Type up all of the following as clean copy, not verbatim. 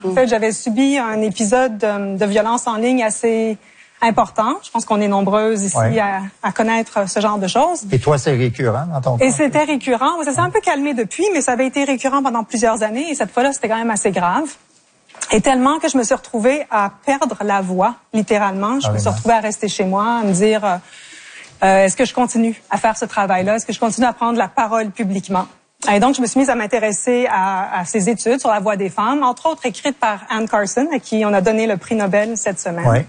En fait, j'avais subi un épisode de violence en ligne assez important. Je pense qu'on est nombreuses ici à connaître ce genre de choses. Et toi, c'est récurrent dans ton cas? Et c'était récurrent. Ça s'est un peu calmé depuis, mais ça avait été récurrent pendant plusieurs années. Et cette fois-là, c'était quand même assez grave. Et tellement que je me suis retrouvée à perdre la voix, littéralement. Je me suis retrouvée à rester chez moi, à me dire, est-ce que je continue à faire ce travail-là? Est-ce que je continue à prendre la parole publiquement? Et donc, je me suis mise à m'intéresser à ces études sur la voix des femmes, entre autres écrites par Anne Carson, à qui on a donné le prix Nobel cette semaine.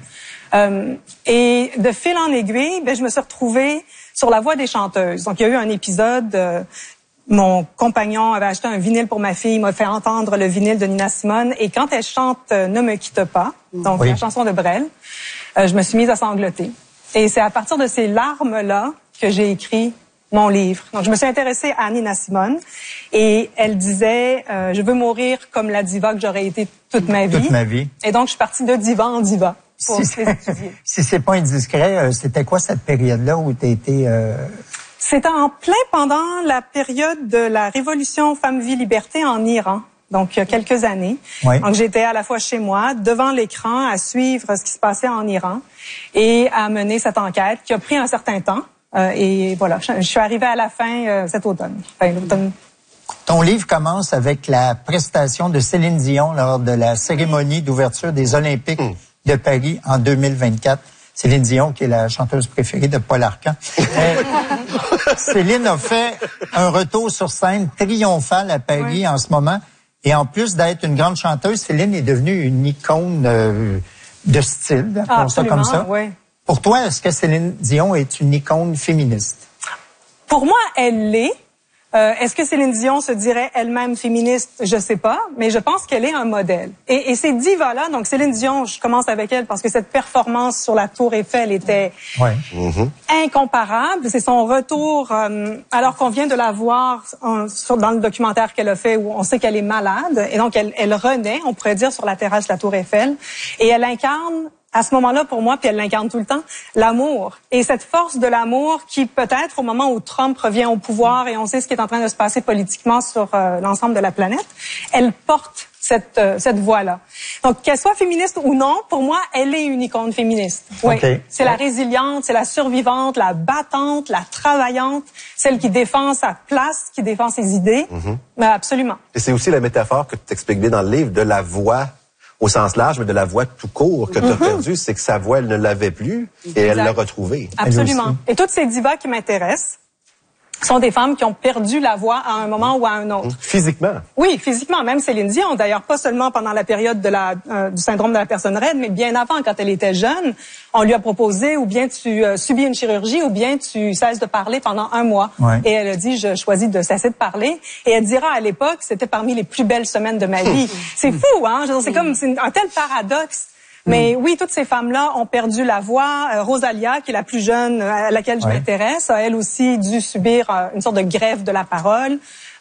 Et de fil en aiguille, je me suis retrouvée sur la voix des chanteuses. Donc, il y a eu un épisode... mon compagnon avait acheté un vinyle pour ma fille, il m'a fait entendre le vinyle de Nina Simone. Et quand elle chante « Ne me quitte pas », donc la chanson de Brel, je me suis mise à sangloter. Et c'est à partir de ces larmes-là que j'ai écrit mon livre. Donc, je me suis intéressée à Nina Simone et elle disait « Je veux mourir comme la diva que j'aurais été toute ma vie ». Toute ma vie. Et donc, je suis partie de diva en diva pour les étudier. Si c'est pas indiscret, c'était quoi cette période-là où tu as été... C'était en plein pendant la période de la révolution Femmes-Vie-Liberté en Iran. Donc, il y a quelques années. Donc, j'étais à la fois chez moi, devant l'écran, à suivre ce qui se passait en Iran et à mener cette enquête qui a pris un certain temps. Et voilà, je suis arrivée à la fin cet automne. L'automne. Ton livre commence avec la prestation de Céline Dion lors de la cérémonie d'ouverture des Olympiques de Paris en 2024. Céline Dion, qui est la chanteuse préférée de Paul Arcand. Céline a fait un retour sur scène triomphal à Paris en ce moment. Et en plus d'être une grande chanteuse, Céline est devenue une icône de style, pour ça comme ça. Pour toi, est-ce que Céline Dion est une icône féministe? Pour moi, elle l'est. Est-ce que Céline Dion se dirait elle-même féministe? Je sais pas, mais je pense qu'elle est un modèle. Et ces divas-là, donc Céline Dion, je commence avec elle parce que cette performance sur la Tour Eiffel était incomparable. C'est son retour, alors qu'on vient de la voir dans le documentaire qu'elle a fait où on sait qu'elle est malade. Et donc, elle renaît, on pourrait dire, sur la terrasse de la Tour Eiffel. Et elle incarne... À ce moment-là, pour moi, puis elle l'incarne tout le temps, l'amour. Et cette force de l'amour qui, peut-être, au moment où Trump revient au pouvoir et on sait ce qui est en train de se passer politiquement sur l'ensemble de la planète, elle porte cette voix-là. Donc, qu'elle soit féministe ou non, pour moi, elle est une icône féministe. Oui. C'est la résiliente, c'est la survivante, la battante, la travaillante, celle qui défend sa place, qui défend ses idées. Mais absolument. Et c'est aussi la métaphore que tu expliques bien dans le livre de la voix au sens large, mais de la voix tout court que tu as perdue, c'est que sa voix, elle ne l'avait plus et elle l'a retrouvée. Absolument. Et toutes ces divas qui m'intéressent sont des femmes qui ont perdu la voix à un moment ou à un autre. Physiquement? Oui, physiquement. Même Céline Dion, d'ailleurs, pas seulement pendant la période de du syndrome de la personne raide, mais bien avant, quand elle était jeune, on lui a proposé ou bien tu subis une chirurgie ou bien tu cesses de parler pendant 1 mois. Et elle a dit, je choisis de cesser de parler. Et elle dira à l'époque, c'était parmi les plus belles semaines de ma vie. C'est fou, hein? C'est comme un tel paradoxe. Mais oui, toutes ces femmes-là ont perdu la voix. Rosalia, qui est la plus jeune à laquelle je m'intéresse, a elle aussi dû subir une sorte de greffe de la parole.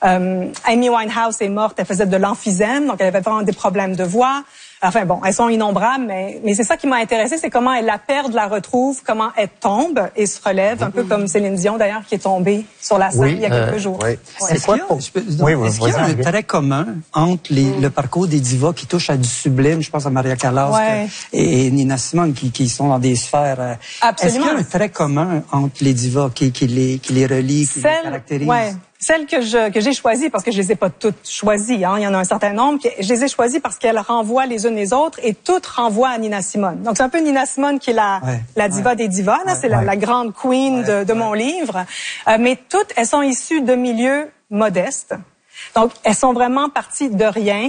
Amy Winehouse est morte, elle faisait de l'emphysème, donc elle avait vraiment des problèmes de voix. Enfin bon, elles sont innombrables, mais c'est ça qui m'a intéressée, c'est comment elle la perd, la retrouve, comment elle tombe et se relève, un peu comme Céline Dion d'ailleurs qui est tombée sur la scène il y a quelques jours. C'est quoi pour... Est-ce qu'il y a un trait commun entre le parcours des divas qui touchent à du sublime, je pense à Maria Callas et Nina Simone qui sont dans des sphères... Est-ce qu'il y a un trait commun entre les divas qui les relie, qui les caractérise? Celles que j'ai choisies, parce que je les ai pas toutes choisies, hein, il y en a un certain nombre, je les ai choisies parce qu'elles renvoient les unes les autres et toutes renvoient à Nina Simone. Donc c'est un peu Nina Simone qui est la diva des divas, là, c'est la grande queen de mon livre. Mais toutes, elles sont issues de milieux modestes. Donc, elles sont vraiment parties de rien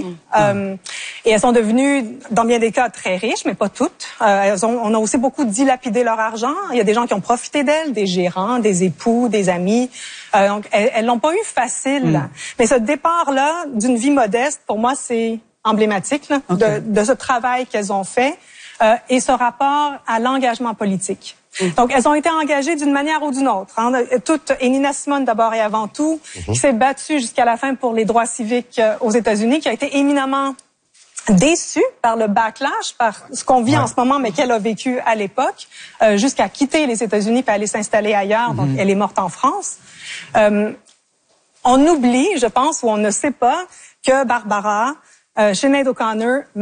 et elles sont devenues, dans bien des cas, très riches, mais pas toutes. On a aussi beaucoup dilapidé leur argent. Il y a des gens qui ont profité d'elles, des gérants, des époux, des amis. Donc, elles l'ont pas eu facile. Mais ce départ-là d'une vie modeste, pour moi, c'est emblématique là, de ce travail qu'elles ont fait et ce rapport à l'engagement politique. Donc, elles ont été engagées d'une manière ou d'une autre. Hein. Et Nina Simone, d'abord et avant tout, qui s'est battue jusqu'à la fin pour les droits civiques aux États-Unis, qui a été éminemment déçue par le backlash, par ce qu'on vit en ce moment, mais qu'elle a vécu à l'époque, jusqu'à quitter les États-Unis pour aller s'installer ailleurs. Donc, elle est morte en France. On oublie, je pense, ou on ne sait pas, que Barbara Sinead O'Connor,